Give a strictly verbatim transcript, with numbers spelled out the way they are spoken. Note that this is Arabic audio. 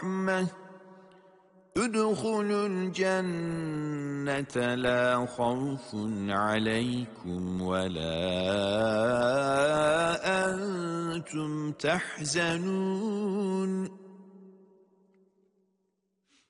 الرحمة ادخلوا الجنة لا خوف عليكم ولا أنتم تحزنون